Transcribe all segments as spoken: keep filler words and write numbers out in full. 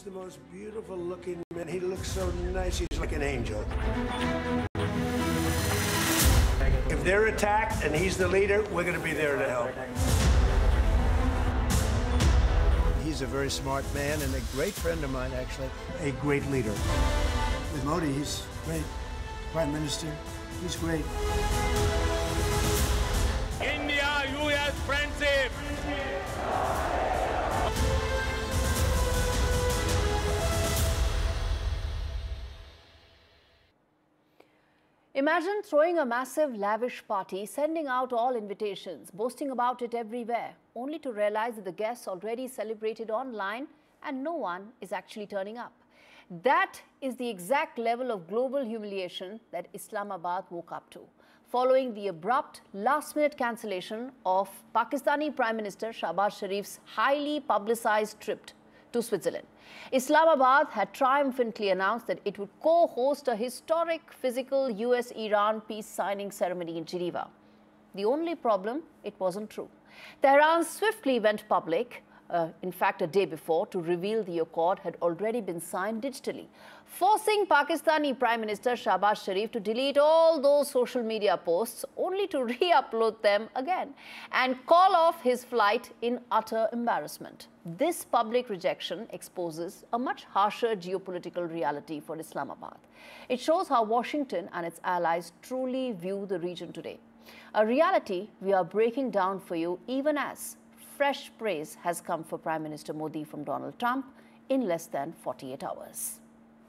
the most beautiful looking man. He looks so nice. He's like an angel. If they're attacked and he's the leader, we're going to be there to help. He's a very smart man and a great friend of mine, actually. A great leader. With Modi, he's great. Prime Minister, he's great. India-U S friendship. Imagine throwing a massive, lavish party, sending out all invitations, boasting about it everywhere, only to realize that the guests already celebrated online and no one is actually turning up. That is the exact level of global humiliation that Islamabad woke up to, following the abrupt, last-minute cancellation of Pakistani Prime Minister Shahbaz Sharif's highly publicized trip to Switzerland. Islamabad had triumphantly announced that it would co-host a historic physical U S Iran peace signing ceremony in Geneva. The only problem, it wasn't true. Tehran swiftly went public, uh, in fact a day before, to reveal the accord had already been signed digitally, forcing Pakistani Prime Minister Shahbaz Sharif to delete all those social media posts only to re-upload them again and call off his flight in utter embarrassment. This public rejection exposes a much harsher geopolitical reality for Islamabad. It shows how Washington and its allies truly view the region today. A reality we are breaking down for you even as fresh praise has come for Prime Minister Modi from Donald Trump in less than forty-eight hours.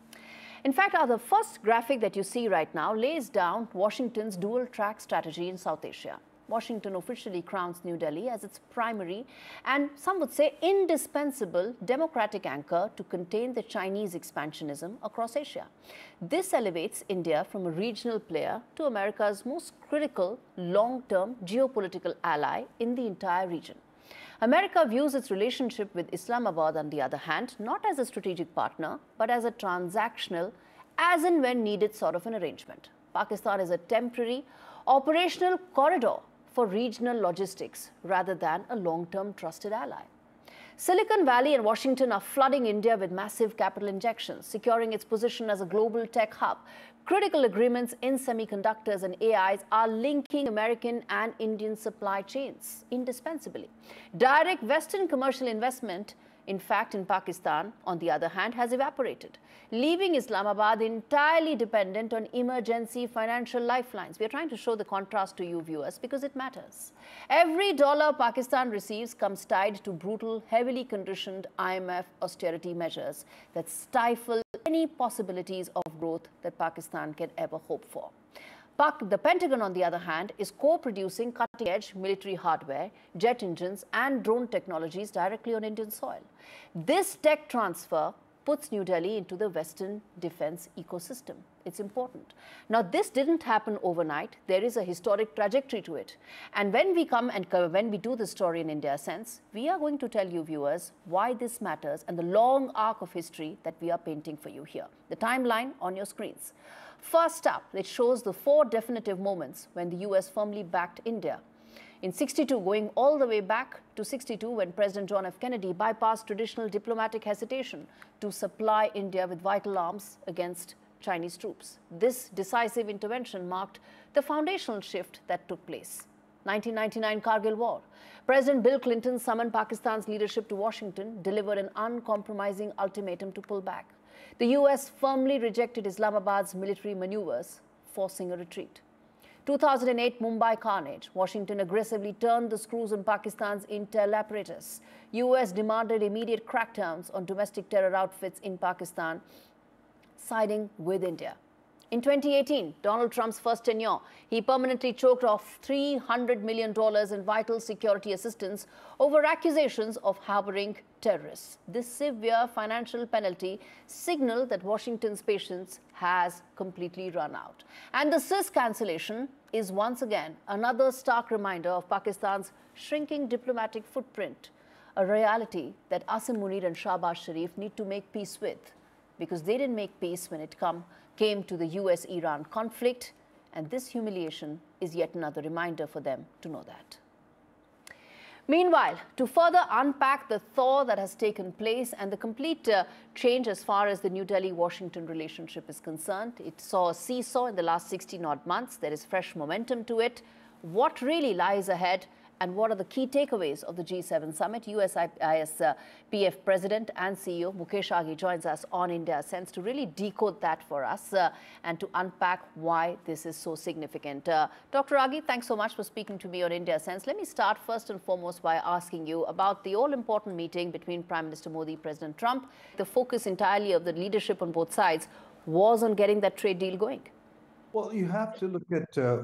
In fact, the first graphic that you see right now lays down Washington's dual-track strategy in South Asia. Washington officially crowns New Delhi as its primary and, some would say, indispensable democratic anchor to contain the Chinese expansionism across Asia. This elevates India from a regional player to America's most critical long-term geopolitical ally in the entire region. America views its relationship with Islamabad, on the other hand, not as a strategic partner, but as a transactional, as and when needed sort of an arrangement. Pakistan is a temporary, operational corridor for regional logistics rather than a long-term trusted ally. Silicon Valley and Washington are flooding India with massive capital injections, securing its position as a global tech hub. Critical agreements in semiconductors and A Is are linking American and Indian supply chains indispensably. Direct Western commercial investment, in fact, in Pakistan, on the other hand, has evaporated, leaving Islamabad entirely dependent on emergency financial lifelines. We are trying to show the contrast to you viewers because it matters. Every dollar Pakistan receives comes tied to brutal, heavily conditioned I M F austerity measures that stifle any possibilities of growth that Pakistan can ever hope for. The Pentagon, on the other hand, is co-producing cutting-edge military hardware, jet engines and drone technologies directly on Indian soil. This tech transfer puts New Delhi into the Western defense ecosystem. It's important. Now, this didn't happen overnight. There is a historic trajectory to it. And when we come and when we do the story in India Sense, we are going to tell you viewers why this matters and the long arc of history that we are painting for you here. The timeline on your screens. First up, it shows the four definitive moments when the U S firmly backed India. In sixty-two, going all the way back to sixty-two, when President John F. Kennedy bypassed traditional diplomatic hesitation to supply India with vital arms against Chinese troops. This decisive intervention marked the foundational shift that took place. nineteen ninety-nine Kargil War. President Bill Clinton summoned Pakistan's leadership to Washington, delivered an uncompromising ultimatum to pull back. The U S firmly rejected Islamabad's military maneuvers, forcing a retreat. two thousand eight Mumbai carnage. Washington aggressively turned the screws on Pakistan's intel apparatus. U S demanded immediate crackdowns on domestic terror outfits in Pakistan, siding with India. In twenty eighteen, Donald Trump's first tenure, he permanently choked off three hundred million dollars in vital security assistance over accusations of harboring terrorists. This severe financial penalty signaled that Washington's patience has completely run out. And the Swiss cancellation is once again another stark reminder of Pakistan's shrinking diplomatic footprint, a reality that Asim Munir and Shahbaz Sharif need to make peace with, because they didn't make peace when it come, came to the U S Iran conflict, and this humiliation is yet another reminder for them to know that. Meanwhile, to further unpack the thaw that has taken place and the complete uh, change as far as the New Delhi-Washington relationship is concerned, it saw a seesaw in the last sixteen odd months. There is fresh momentum to it. What really lies ahead? And what are the key takeaways of the G seven summit? U S I S uh, P F President and C E O Mukesh Aghi joins us on India Sense to really decode that for us uh, and to unpack why this is so significant. Uh, Doctor Aghi, thanks so much for speaking to me on India Sense. Let me start first and foremost by asking you about the all-important meeting between Prime Minister Modi and President Trump. The focus entirely of the leadership on both sides was on getting that trade deal going. Well, you have to look at uh,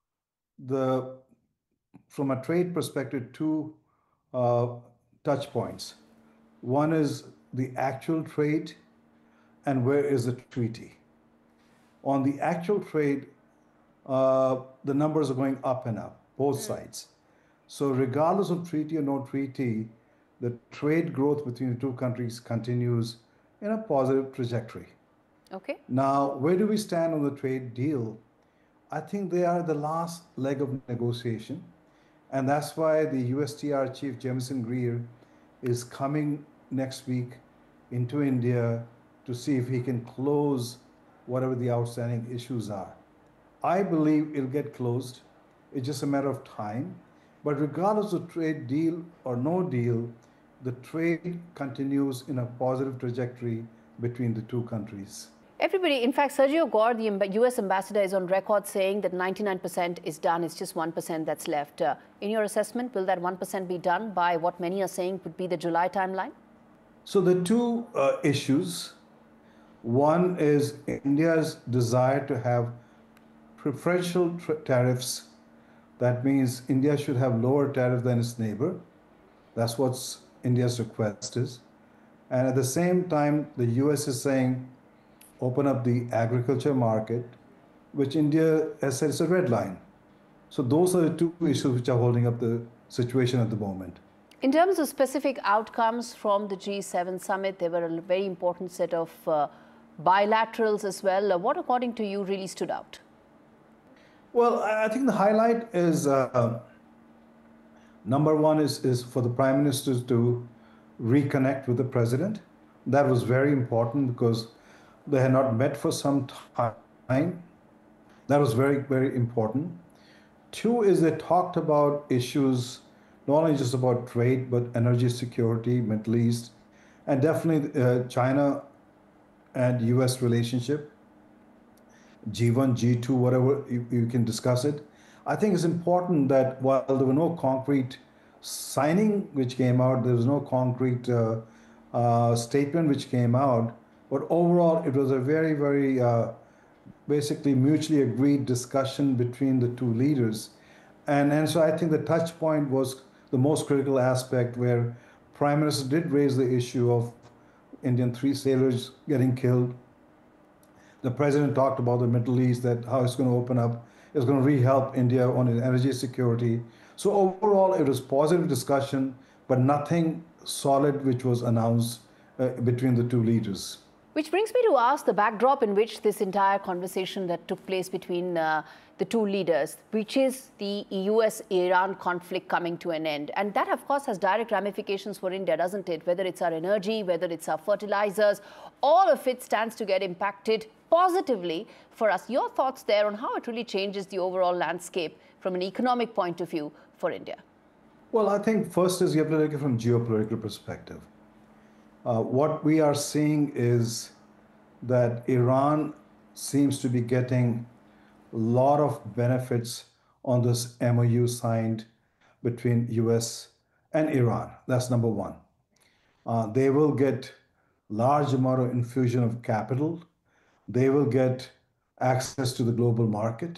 the from a trade perspective, two uh, touch points. One is the actual trade and where is the treaty. On the actual trade, uh, the numbers are going up and up, both mm. sides. So regardless of treaty or no treaty, the trade growth between the two countries continues in a positive trajectory. Okay. Now, where do we stand on the trade deal? I think they are the last leg of negotiation. And that's why the U S T R chief, Jamieson Greer, is coming next week into India to see if he can close whatever the outstanding issues are. I believe it'll get closed. It's just a matter of time. But regardless of trade deal or no deal, the trade continues in a positive trajectory between the two countries. Everybody, in fact, Sergio Gore, the U S ambassador, is on record saying that ninety-nine percent is done. It's just one percent that's left. Uh, in your assessment, will that one percent be done by what many are saying would be the July timeline? So the two uh, issues, one is India's desire to have preferential tariffs. That means India should have lower tariff than its neighbor. That's what India's request is. And at the same time, the U S is saying, open up the agriculture market, which India has said is a red line. So those are the two issues which are holding up the situation at the moment. In terms of specific outcomes from the G seven summit, there were a very important set of uh, bilaterals as well. Uh, what, according to you, really stood out? Well, I think the highlight is, uh, number one is, is for the Prime Minister to reconnect with the President. That was very important because they had not met for some time. That was very, very important. Two is they talked about issues, not only just about trade, but energy security, Middle East, and definitely uh, China and U S relationship, G one, G two, whatever, you, you can discuss it. I think it's important that while there were no concrete signing which came out, there was no concrete uh, uh, statement which came out, but overall, it was a very, very uh, basically mutually agreed discussion between the two leaders. And, and so I think the touch point was the most critical aspect where Prime Minister did raise the issue of Indian three sailors getting killed. The President talked about the Middle East, that how it's going to open up, it's going to re-help India on energy security. So overall, it was positive discussion, but nothing solid which was announced uh, between the two leaders. Which brings me to ask the backdrop in which this entire conversation that took place between uh, the two leaders, which is the U S Iran conflict coming to an end. And that, of course, has direct ramifications for India, doesn't it? Whether it's our energy, whether it's our fertilizers, all of it stands to get impacted positively for us. Your thoughts there on how it really changes the overall landscape from an economic point of view for India? Well, I think first is you have to look at it from geopolitical perspective. Uh, what we are seeing is that Iran seems to be getting a lot of benefits on this M O U signed between U S and Iran. That's number one. Uh, they will get large amount of infusion of capital. They will get access to the global market.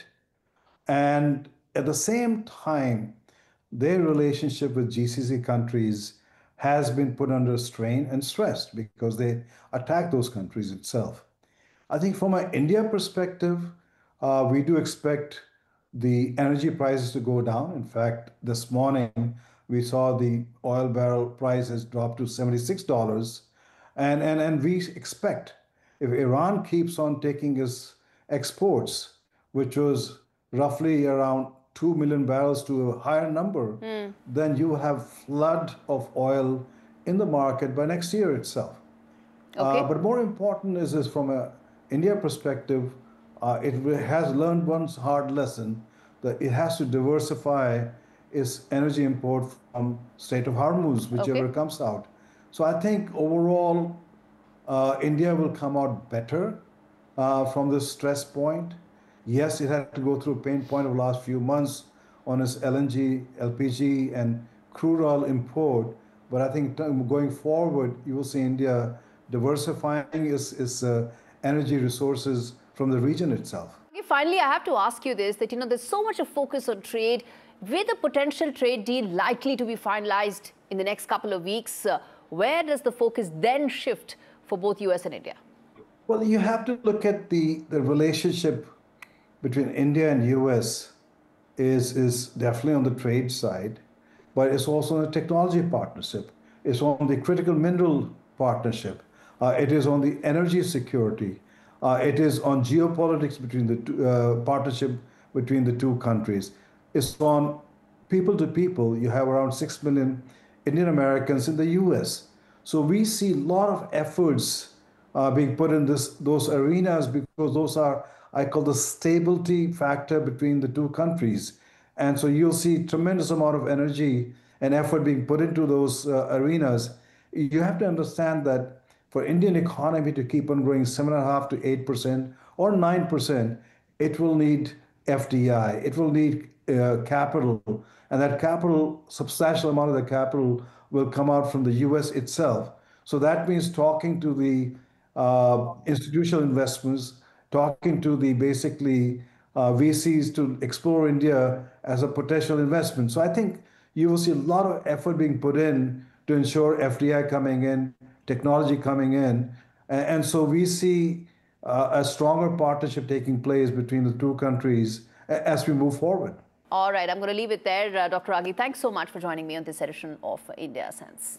And at the same time, their relationship with G C C countries has been put under strain and stressed because they attack those countries itself. I think from an India perspective, uh, we do expect the energy prices to go down. In fact, this morning, we saw the oil barrel price has dropped to seventy-six dollars. And, and, and we expect if Iran keeps on taking its exports, which was roughly around two million barrels to a higher number, mm. then you have flood of oil in the market by next year itself. Okay. Uh, but more important is, is from an India perspective, uh, it has learned one hard lesson that it has to diversify its energy import from Strait of Hormuz, whichever okay. comes out. So I think overall, uh, India will come out better uh, from this stress point. Yes, it had to go through a pain point of the last few months on its L N G, L P G, and crude oil import. But I think going forward, you will see India diversifying its, its uh, energy resources from the region itself. Okay, finally, I have to ask you this, that, you know, there's so much of focus on trade. With a potential trade deal likely to be finalized in the next couple of weeks, uh, where does the focus then shift for both U S and India? Well, you have to look at the, the relationship between India and U S is, is definitely on the trade side, but it's also on the technology partnership. It's on the critical mineral partnership. Uh, it is on the energy security. Uh, it is on geopolitics between the two, uh, partnership between the two countries. It's on people to people. You have around six million Indian Americans in the U S. So we see a lot of efforts uh, being put in this, those arenas because those are, I call the stability factor between the two countries. And so you'll see tremendous amount of energy and effort being put into those uh, arenas. You have to understand that for Indian economy to keep on growing seven point five to eight percent or nine percent, it will need F D I, it will need uh, capital, and that capital, substantial amount of the capital will come out from the U S itself. So that means talking to the uh, institutional investments, talking to the basically uh, V Cs to explore India as a potential investment. So I think you will see a lot of effort being put in to ensure F D I coming in, technology coming in. And, and so we see uh, a stronger partnership taking place between the two countries as we move forward. All right, I'm going to leave it there. Uh, Doctor Agi, thanks so much for joining me on this edition of India Sense.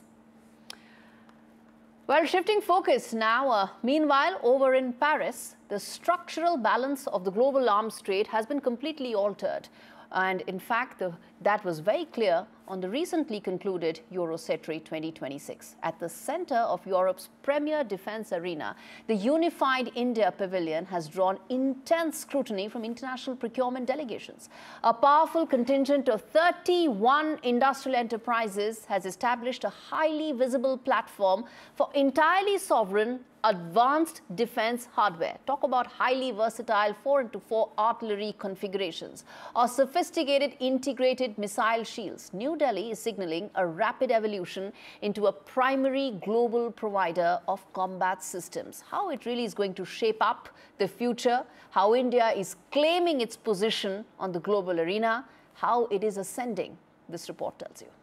Well, shifting focus now. Uh, meanwhile, over in Paris, the structural balance of the global arms trade has been completely altered. And in fact, the, that was very clear on the recently concluded Eurosatory twenty twenty-six. At the center of Europe's premier defense arena, the Unified India Pavilion has drawn intense scrutiny from international procurement delegations. A powerful contingent of thirty-one industrial enterprises has established a highly visible platform for entirely sovereign advanced defense hardware. Talk about highly versatile four into four artillery configurations or sophisticated integrated missile shields. New Delhi is signaling a rapid evolution into a primary global provider of combat systems. How it really is going to shape up the future, how India is claiming its position on the global arena, how it is ascending, this report tells you.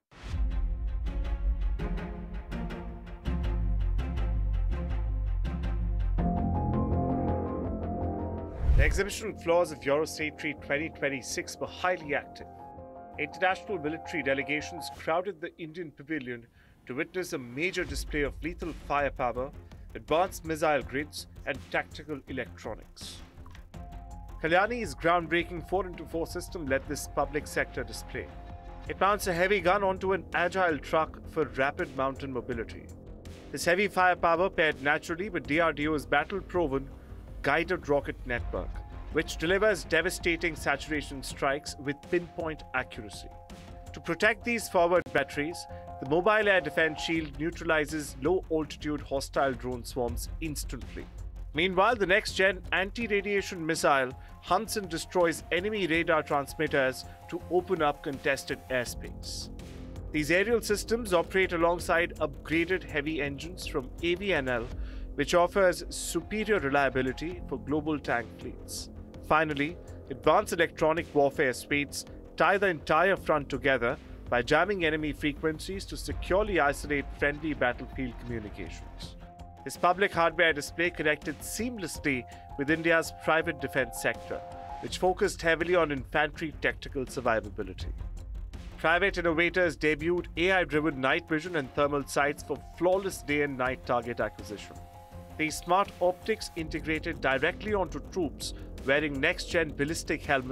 The exhibition floors of Eurosatory twenty twenty-six were highly active. International military delegations crowded the Indian pavilion to witness a major display of lethal firepower, advanced missile grids, and tactical electronics. Kalyani's groundbreaking four into four system led this public sector display. It mounts a heavy gun onto an agile truck for rapid mountain mobility. This heavy firepower paired naturally with D R D O's battle-proven guided rocket network, which delivers devastating saturation strikes with pinpoint accuracy. To protect these forward batteries, the Mobile Air Defense Shield neutralizes low-altitude hostile drone swarms instantly. Meanwhile, the next-gen anti-radiation missile hunts and destroys enemy radar transmitters to open up contested airspace. These aerial systems operate alongside upgraded heavy engines from A V N L, which offers superior reliability for global tank fleets. Finally, advanced electronic warfare suites tie the entire front together by jamming enemy frequencies to securely isolate friendly battlefield communications. This public hardware display connected seamlessly with India's private defense sector, which focused heavily on infantry tactical survivability. Private innovators debuted A I-driven night vision and thermal sights for flawless day and night target acquisition. These smart optics integrated directly onto troops wearing next-gen ballistic helmets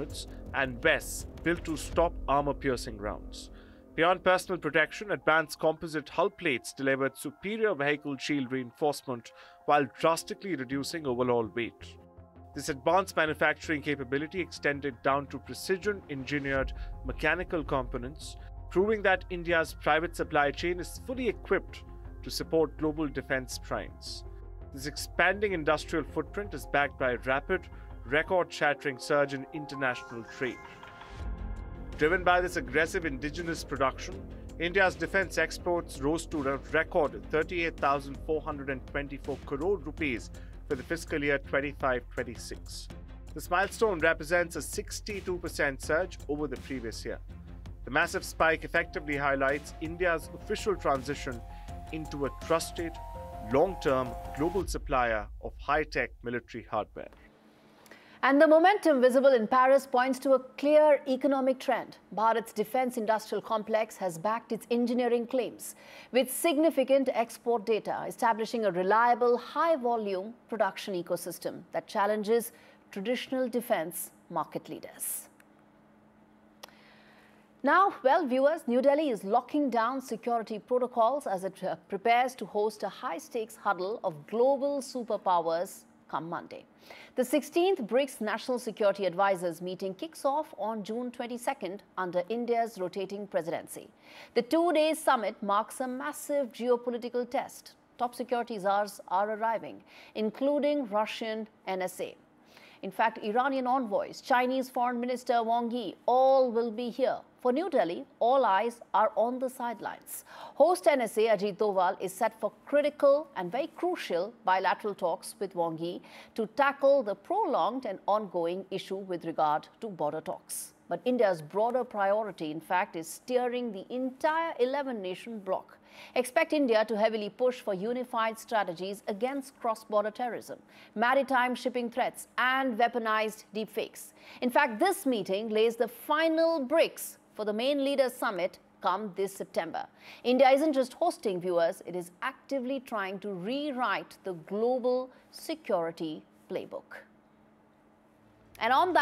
and B E S, built to stop armor-piercing rounds. Beyond personal protection, advanced composite hull plates delivered superior vehicle shield reinforcement while drastically reducing overall weight. This advanced manufacturing capability extended down to precision-engineered mechanical components, proving that India's private supply chain is fully equipped to support global defense primes. This expanding industrial footprint is backed by a rapid, record-shattering surge in international trade. Driven by this aggressive indigenous production, India's defense exports rose to a record thirty-eight thousand four hundred twenty-four crore rupees for the fiscal year twenty-five twenty-six. This milestone represents a sixty-two percent surge over the previous year. The massive spike effectively highlights India's official transition into a trusted, long-term global supplier of high-tech military hardware. And the momentum visible in Paris points to a clear economic trend. Bharat's defense industrial complex has backed its engineering claims with significant export data, establishing a reliable, high-volume production ecosystem that challenges traditional defense market leaders. Now, well, viewers, New Delhi is locking down security protocols as it uh, prepares to host a high-stakes huddle of global superpowers come Monday. The sixteenth BRICS National Security Advisors meeting kicks off on June twenty-second under India's rotating presidency. The two-day summit marks a massive geopolitical test. Top security czars are arriving, including Russian N S A. In fact, Iranian envoys, Chinese Foreign Minister Wang Yi, all will be here. For New Delhi, all eyes are on the sidelines. Host N S A Ajit Doval is set for critical and very crucial bilateral talks with Wang Yi to tackle the prolonged and ongoing issue with regard to border talks. But India's broader priority, in fact, is steering the entire eleven-nation bloc. Expect India to heavily push for unified strategies against cross-border terrorism, maritime shipping threats, and weaponized deepfakes. In fact, this meeting lays the final bricks for the main leaders summit come this September. India isn't just hosting, viewers, it is actively trying to rewrite the global security playbook. And on that